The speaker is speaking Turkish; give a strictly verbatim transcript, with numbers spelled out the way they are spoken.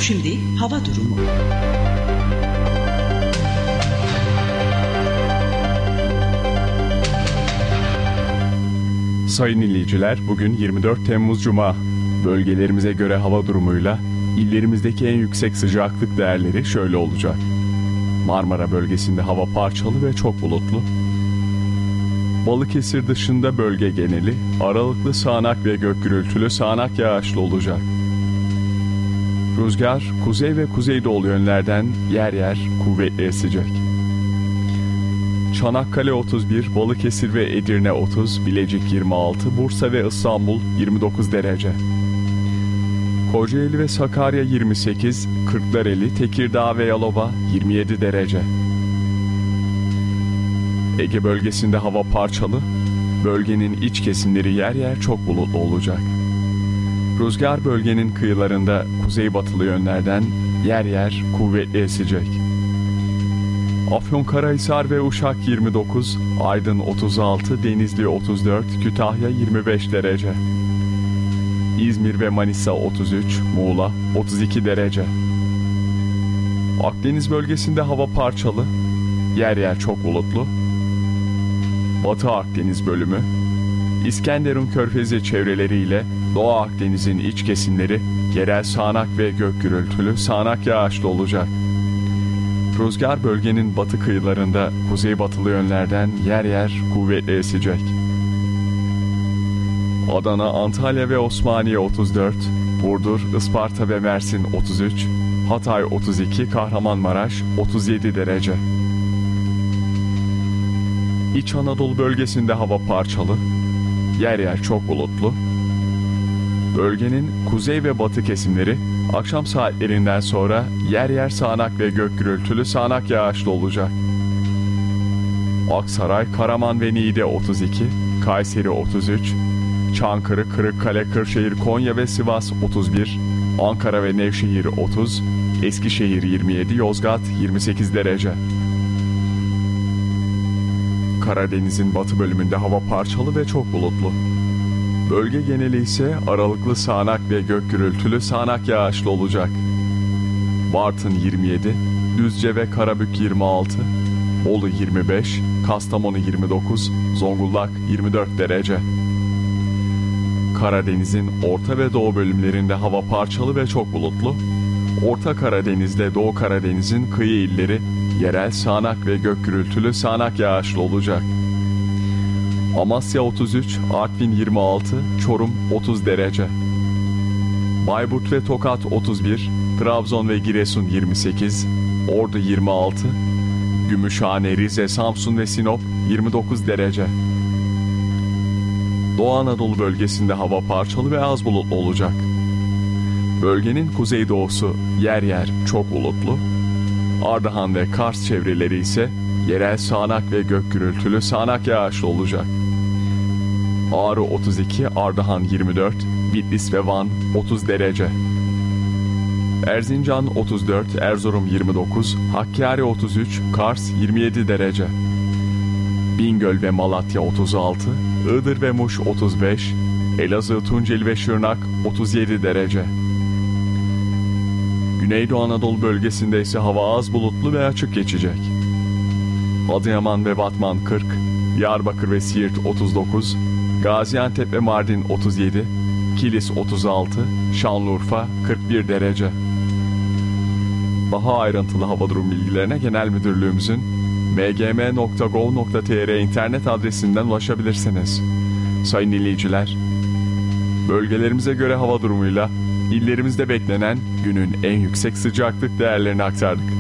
Şimdi hava durumu. Sayın dinleyiciler, bugün yirmi dört Temmuz Cuma. Bölgelerimize göre hava durumuyla illerimizdeki en yüksek sıcaklık değerleri şöyle olacak. Marmara bölgesinde hava parçalı ve çok bulutlu. Balıkesir dışında bölge geneli aralıklı sağanak ve gök gürültülü sağanak yağışlı olacak. Rüzgar kuzey ve kuzeydoğu yönlerden yer yer kuvvetli esecek. Çanakkale otuz bir, Balıkesir ve Edirne otuz, Bilecik yirmi altı, Bursa ve İstanbul yirmi dokuz derece. Kocaeli ve Sakarya yirmi sekiz, Kırklareli, Tekirdağ ve Yalova yirmi yedi derece. Ege bölgesinde hava parçalı, bölgenin iç kesimleri yer yer çok bulutlu olacak. Rüzgar bölgenin kıyılarında kuzeybatılı yönlerden yer yer kuvvetli esecek. Afyonkarahisar ve Uşak yirmi dokuz, Aydın otuz altı, Denizli otuz dört, Kütahya yirmi beş derece. İzmir ve Manisa otuz üç, Muğla otuz iki derece. Akdeniz bölgesinde hava parçalı, yer yer çok bulutlu. Batı Akdeniz bölümü, İskenderun Körfezi çevreleriyle Doğu Akdeniz'in iç kesimleri yerel sağanak ve gök gürültülü sağanak yağışlı olacak. Rüzgar bölgenin batı kıyılarında kuzeybatılı yönlerden yer yer kuvvetli esecek. Adana, Antalya ve Osmaniye otuz dört, Burdur, Isparta ve Mersin otuz üç, Hatay otuz iki, Kahramanmaraş otuz yedi derece. İç Anadolu bölgesinde hava parçalı, yer yer çok bulutlu. Bölgenin kuzey ve batı kesimleri akşam saatlerinden sonra yer yer sağanak ve gök gürültülü sağanak yağışlı olacak. Aksaray, Karaman ve Niğde otuz iki, Kayseri otuz üç, Çankırı, Kırıkkale, Kırşehir, Konya ve Sivas otuz bir, Ankara ve Nevşehir otuz, Eskişehir yirmi yedi, Yozgat yirmi sekiz derece. Karadeniz'in batı bölümünde hava parçalı ve çok bulutlu. Bölge geneli ise aralıklı sağanak ve gök gürültülü sağanak yağışlı olacak. Bartın yirmi yedi, Düzce ve Karabük yirmi altı, Bolu yirmi beş, Kastamonu yirmi dokuz, Zonguldak yirmi dört derece. Karadeniz'in orta ve doğu bölümlerinde hava parçalı ve çok bulutlu. Orta Karadeniz'de Doğu Karadeniz'in kıyı illeri yerel sağanak ve gök gürültülü sağanak yağışlı olacak. Amasya otuz üç, Artvin yirmi altı, Çorum otuz derece. Bayburt ve Tokat otuz bir, Trabzon ve Giresun yirmi sekiz, Ordu yirmi altı, Gümüşhane, Rize, Samsun ve Sinop yirmi dokuz derece. Doğu Anadolu bölgesinde hava parçalı ve az bulutlu olacak. Bölgenin kuzeydoğusu yer yer çok bulutlu. Ardahan ve Kars çevreleri ise yerel sağanak ve gök gürültülü sağanak yağışlı olacak. Ağrı otuz iki, Ardahan yirmi dört, Bitlis ve Van otuz derece. Erzincan otuz dört, Erzurum yirmi dokuz, Hakkari otuz üç, Kars yirmi yedi derece. Bingöl ve Malatya otuz altı, Iğdır ve Muş otuz beş, Elazığ, Tunceli ve Şırnak otuz yedi derece. Güneydoğu Anadolu bölgesinde ise hava az bulutlu ve açık geçecek. Adıyaman ve Batman kırk, Diyarbakır ve Siirt otuz dokuz, Gaziantep ve Mardin otuz yedi, Kilis otuz altı, Şanlıurfa kırk bir derece. Daha ayrıntılı hava durum bilgilerine Genel Müdürlüğümüzün m g m nokta gov nokta t r internet adresinden ulaşabilirsiniz. Sayın dinleyiciler, bölgelerimize göre hava durumuyla illerimizde beklenen günün en yüksek sıcaklık değerlerini aktardık.